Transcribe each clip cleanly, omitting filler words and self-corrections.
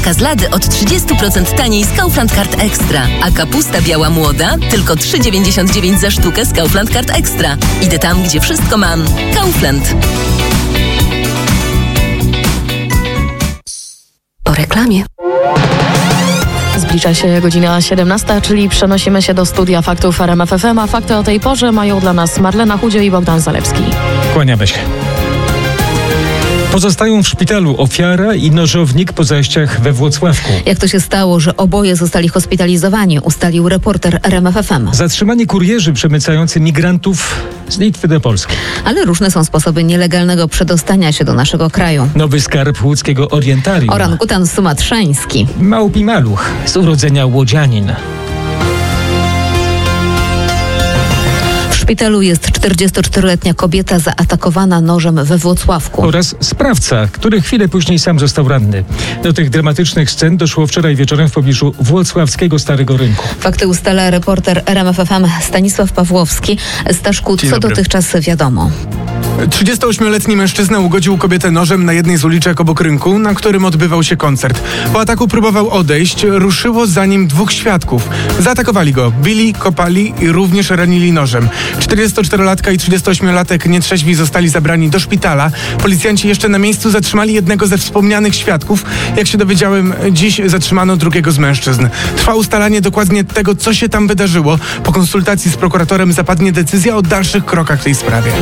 jabłka z Lady od 30% taniej z Kaufland Card Extra, a kapusta biała młoda tylko 3,99 za sztukę z Kaufland Card Extra. Idę tam, gdzie wszystko mam. Kaufland. Po reklamie. Zbliża się godzina 17, czyli przenosimy się do studia faktów RMF FM, a fakty o tej porze mają dla nas Marlena Chudzie i Bogdan Zalewski. Kłaniamy się. Pozostają w szpitalu ofiara i nożownik po zajściach we Włocławku. Jak to się stało, że oboje zostali hospitalizowani, ustalił reporter RMF FM. Zatrzymani kurierzy przemycający migrantów z Litwy do Polski. Ale różne są sposoby nielegalnego przedostania się do naszego kraju. Nowy skarb łódzkiego orientarium. Orangutan sumatrzański. Małpi maluch, z urodzenia łodzianin. W szpitalu jest 44-letnia kobieta zaatakowana nożem we Włocławku. Oraz sprawca, który chwilę później sam został ranny. Do tych dramatycznych scen doszło wczoraj wieczorem w pobliżu włocławskiego Starego Rynku. Fakty ustala reporter RMF FM Stanisław Pawłowski. Staszku, co dotychczas wiadomo? 38-letni mężczyzna ugodził kobietę nożem na jednej z uliczek obok rynku, na którym odbywał się koncert. Po ataku próbował odejść, ruszyło za nim dwóch świadków. Zaatakowali go, bili, kopali i również ranili nożem. 44-latka i 38-latek nietrzeźwi zostali zabrani do szpitala. Policjanci jeszcze na miejscu zatrzymali jednego ze wspomnianych świadków. Jak się dowiedziałem, dziś zatrzymano drugiego z mężczyzn. Trwa ustalanie dokładnie tego, co się tam wydarzyło. Po konsultacji z prokuratorem zapadnie decyzja o dalszych krokach w tej sprawie.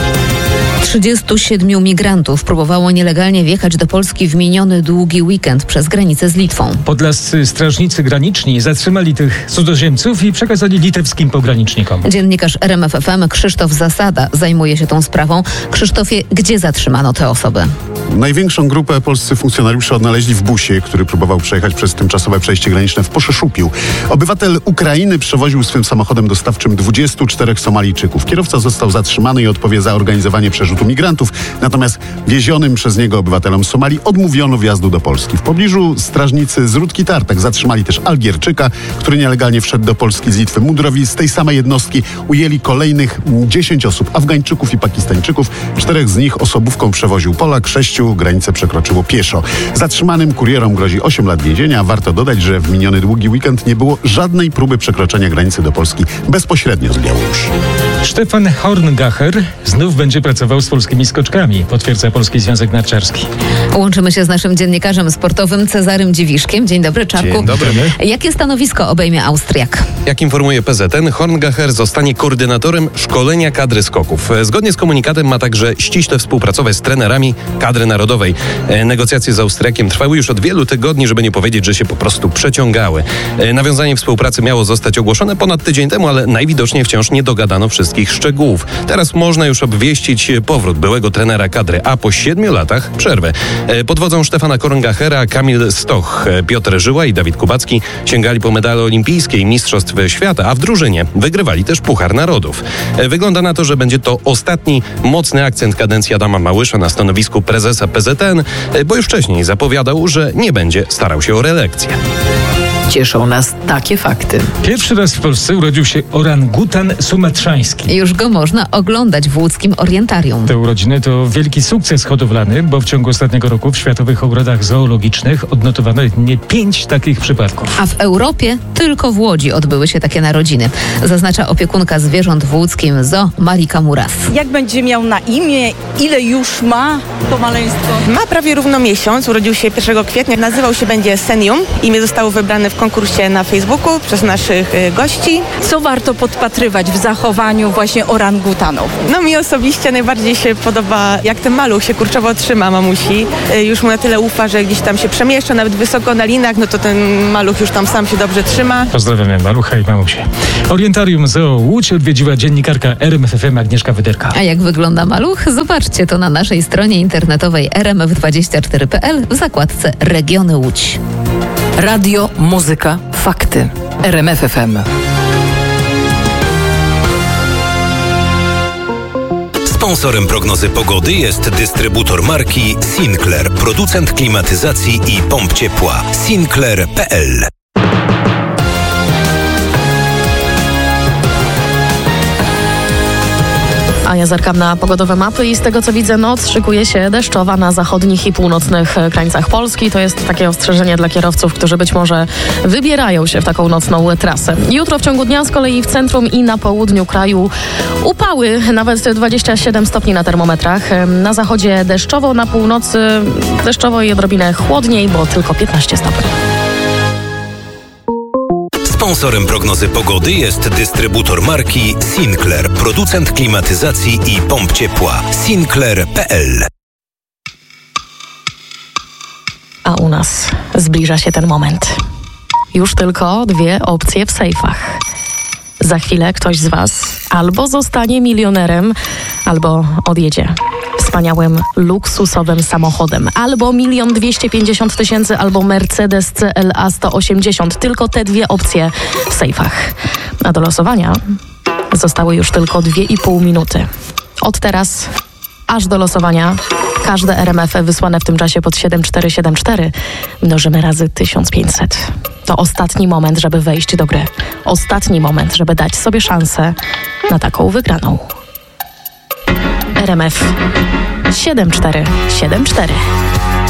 37 migrantów próbowało nielegalnie wjechać do Polski w miniony długi weekend przez granicę z Litwą. Podlascy strażnicy graniczni zatrzymali tych cudzoziemców i przekazali litewskim pogranicznikom. Dziennikarz RMF FM Krzysztof Zasada zajmuje się tą sprawą. Krzysztofie, gdzie zatrzymano te osoby? Największą grupę polscy funkcjonariusze odnaleźli w busie, który próbował przejechać przez tymczasowe przejście graniczne w Poszeszupiu. Obywatel Ukrainy przewoził swym samochodem dostawczym 24 Somalijczyków. Kierowca został zatrzymany i odpowie za organizowanie przerzutu migrantów, natomiast wiezionym przez niego obywatelom Somalii odmówiono wjazdu do Polski. W pobliżu strażnicy z Rudki Tartak zatrzymali też Algierczyka, który nielegalnie wszedł do Polski z Litwy. Mundurowi z tej samej jednostki ujęli kolejnych 10 osób, Afgańczyków i Pakistańczyków. 4 z nich osobówką przewoził Polak, 6 granicę przekroczyło pieszo. Zatrzymanym kurierom grozi 8 lat więzienia. Warto dodać, że w miniony długi weekend nie było żadnej próby przekroczenia granicy do Polski bezpośrednio z Białorusi. Stefan Horngacher znów będzie pracował z polskimi skoczkami, potwierdza Polski Związek Narciarski. Łączymy się z naszym dziennikarzem sportowym Cezarym Dziwiszkiem. Dzień dobry, Czarku. Dzień dobry. Jakie stanowisko obejmie Austriak? Jak informuje PZN, Horngacher zostanie koordynatorem szkolenia kadry skoków. Zgodnie z komunikatem ma także ściśle współpracować z trenerami kadry narodowej. Negocjacje z Austriakiem trwały już od wielu tygodni, żeby nie powiedzieć, że się po prostu przeciągały. Nawiązanie współpracy miało zostać ogłoszone ponad tydzień temu, ale najwidoczniej wciąż nie dogadano wszystkich szczegółów. Teraz można już obwieścić powrót byłego trenera kadry, a po 7 latach przerwę. Pod wodzą Stefana Horngachera Kamil Stoch, Piotr Żyła i Dawid Kubacki sięgali po medale olimpijskie i mistrzostw świata, a w drużynie wygrywali też Puchar Narodów. Wygląda na to, że będzie to ostatni mocny akcent kadencji Adama Małysza na stanowisku prezesa PZN, bo już wcześniej zapowiadał, że nie będzie starał się o reelekcję. Cieszą nas takie fakty. Pierwszy raz w Polsce urodził się orangutan sumatrzański. Już go można oglądać w łódzkim orientarium. Te urodziny to wielki sukces hodowlany, bo w ciągu ostatniego roku w światowych ogrodach zoologicznych odnotowano nie 5 takich przypadków. A w Europie tylko w Łodzi odbyły się takie narodziny. Zaznacza opiekunka zwierząt w łódzkim zoo Marika Muras. Jak będzie miał na imię? Ile już ma to maleństwo? Ma prawie równo miesiąc, urodził się 1 kwietnia. Nazywał się będzie Senium. Imię zostało wybrane w konkursie na Facebooku przez naszych gości. Co warto podpatrywać w zachowaniu właśnie orangutanów? No mi osobiście najbardziej się podoba, jak ten maluch się kurczowo trzyma mamusi. Już mu na tyle ufa, że gdzieś tam się przemieszcza, nawet wysoko na linach, no to ten maluch już tam sam się dobrze trzyma. Pozdrawiamy malucha i mamusię. Orientarium Zoo Łódź odwiedziła dziennikarka RMF FM Agnieszka Wyderka. A jak wygląda maluch? Zobaczcie to na naszej stronie internetowej rmf24.pl w zakładce Regiony Łódź. Radio, muzyka, fakty. RMF FM. Sponsorem prognozy pogody jest dystrybutor marki Sinclair, producent klimatyzacji i pomp ciepła. Sinclair.pl. A ja zerkam na pogodowe mapy i z tego co widzę, noc szykuje się deszczowa na zachodnich i północnych krańcach Polski. To jest takie ostrzeżenie dla kierowców, którzy być może wybierają się w taką nocną trasę. Jutro w ciągu dnia z kolei w centrum i na południu kraju upały, nawet 27 stopni na termometrach. Na zachodzie deszczowo, na północy deszczowo i odrobinę chłodniej, bo tylko 15 stopni. Sponsorem prognozy pogody jest dystrybutor marki Sinclair, producent klimatyzacji i pomp ciepła. Sinclair.pl. A u nas zbliża się ten moment. Już tylko 2 opcje w sejfach. Za chwilę ktoś z Was albo zostanie milionerem, albo odjedzie wspaniałym, luksusowym samochodem. Albo 1 250 000, albo Mercedes CLA 180. Tylko te 2 opcje w sejfach. A do losowania zostały już tylko 2,5 minuty. Od teraz aż do losowania każde RMF wysłane w tym czasie pod 7474 mnożymy razy 1500. To ostatni moment, żeby wejść do gry. Ostatni moment, żeby dać sobie szansę na taką wygraną. RMF 7474.